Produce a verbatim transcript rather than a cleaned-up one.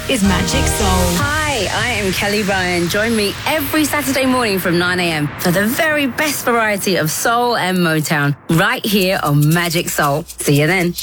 is Magic Soul. Hi, I am Kelly Ryan. Join me every Saturday morning from nine a.m. for the very best variety of soul and Motown right here on Magic Soul. See you then.